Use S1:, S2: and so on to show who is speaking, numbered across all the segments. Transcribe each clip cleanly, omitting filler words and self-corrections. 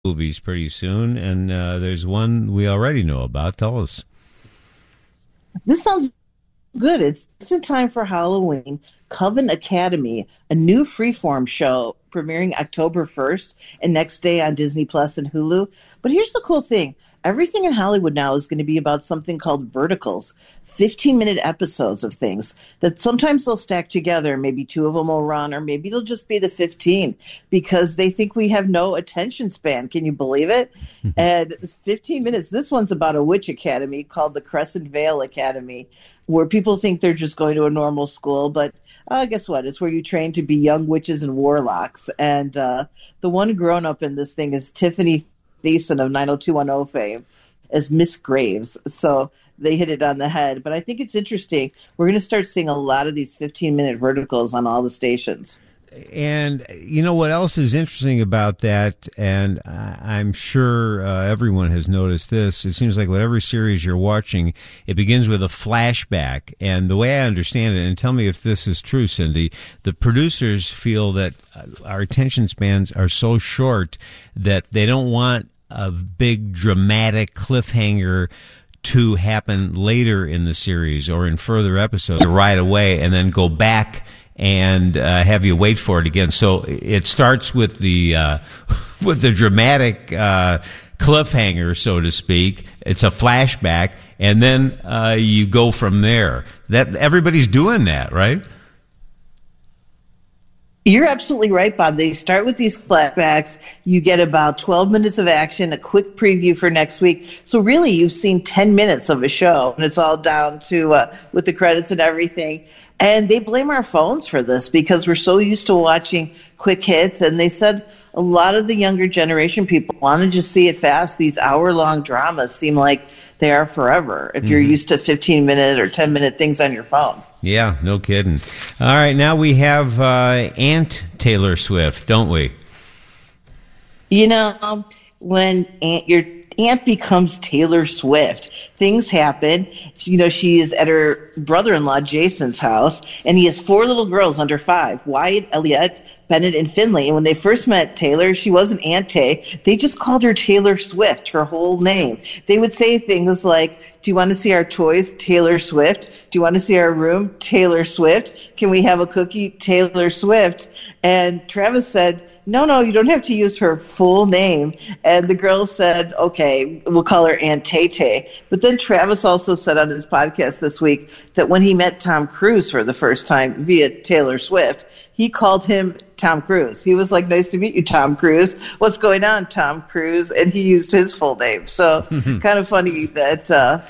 S1: movies pretty soon, and there's one we already know about. Tell us.
S2: This sounds good. It's in time for Halloween. Coven Academy, a new freeform show premiering October 1st and next day on Disney Plus and Hulu. But here's the cool thing. Everything in Hollywood now is going to be about something called verticals, 15-minute episodes of things that sometimes they'll stack together. Maybe two of them will run, or maybe it'll just be the 15 because they think we have no attention span. Can you believe it? And 15 minutes. This one's about a witch academy called the Crescent Vale Academy, where people think they're just going to a normal school, but guess what? It's where you train to be young witches and warlocks. And the one grown up in this thing is Tiffany Thiessen of 90210 fame as Miss Graves. So they hit it on the head. But I think it's interesting. We're going to start seeing a lot of these 15-minute verticals on all the stations.
S1: And you know what else is interesting about that, and I'm sure everyone has noticed this, it seems like whatever series you're watching, it begins with a flashback. And the way I understand it, and tell me if this is true, Cindy, the producers feel that our attention spans are so short that they don't want a big dramatic cliffhanger to happen later in the series or in further episodes right away and then go back and have you wait for it again. So it starts with the dramatic cliffhanger, so to speak. It's a flashback, and then you go from there. That everybody's doing that, right?
S2: You're absolutely right, Bob. They start with these flashbacks. You get about 12 minutes of action, a quick preview for next week. So really, you've seen 10 minutes of a show, and it's all down to with the credits and everything. And they blame our phones for this because we're so used to watching quick hits. And they said a lot of the younger generation people want to just see it fast. These hour-long dramas seem like they are forever if you're used to 15-minute or 10-minute things on your phone.
S1: Yeah, no kidding. All right, now we have Aunt Taylor Swift, don't we?
S2: You know, when your aunt becomes Taylor Swift, things happen. You know, she is at her brother-in-law Jason's house, and he has 4 little girls under 5, Wyatt, Elliot, Bennett, and Finley. And when they first met Taylor, she wasn't Aunt Tay. They just called her Taylor Swift, her whole name. They would say things like, do you want to see our toys? Taylor Swift. Do you want to see our room? Taylor Swift. Can we have a cookie? Taylor Swift. And Travis said, no, you don't have to use her full name. And the girls said, okay, we'll call her Aunt Tay-Tay. But then Travis also said on his podcast this week that when he met Tom Cruise for the first time via Taylor Swift, he called him Tom Cruise. He was like, nice to meet you, Tom Cruise. What's going on, Tom Cruise? And he used his full name. So kind of funny that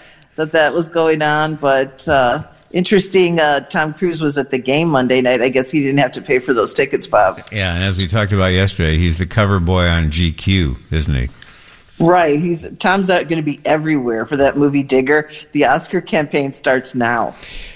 S2: that was going on. But interesting, Tom Cruise was at the game Monday night. I guess he didn't have to pay for those tickets, Bob.
S1: Yeah, and as we talked about yesterday, he's the cover boy on GQ, isn't he?
S2: Right. Tom's going to be everywhere for that movie Digger. The Oscar campaign starts now.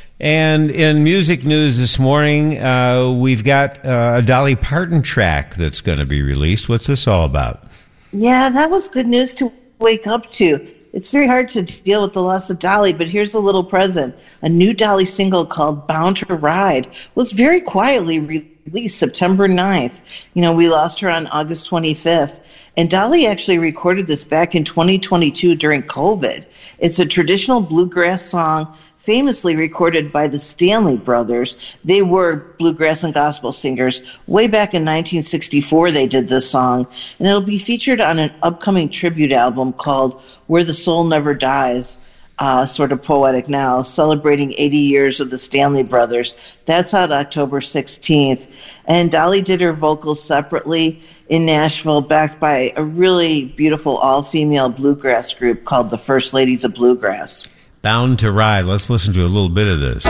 S1: And in music news this morning, we've got a Dolly Parton track that's going to be released. What's this all about? Yeah,
S2: that was good news to wake up to. It's very hard to deal with the loss of Dolly, but here's a little present. A new Dolly single called Bound to Ride was very quietly released September 9th. You know, we lost her on August 25th. And Dolly actually recorded this back in 2022 during COVID. It's a traditional bluegrass song famously recorded by the Stanley Brothers. They were bluegrass and gospel singers. Way back in 1964, they did this song, and it'll be featured on an upcoming tribute album called Where the Soul Never Dies, sort of poetic now, celebrating 80 years of the Stanley Brothers. That's out October 16th. And Dolly did her vocals separately in Nashville, backed by a really beautiful all-female bluegrass group called the First Ladies of Bluegrass.
S1: Bound to Ride. Let's listen to a little bit of this.